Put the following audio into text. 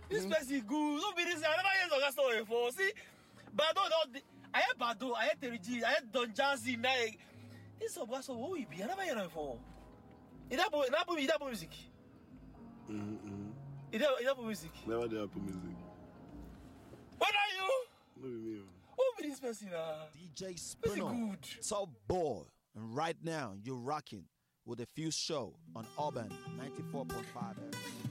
This person good. Don't be this. I never heard Oga story before. See, Bado don't. I heard Bado. I heard Terry G. I heard Don Jazzy. This Oga story. Who he be? I never heard him before. Is that music? Is that music? Never did Apple Music. What are you? No, me. Who be this person? DJ Spinner, good. Top Boy, and right now you're rocking with the Fuse Show on Urban 94.5 FM.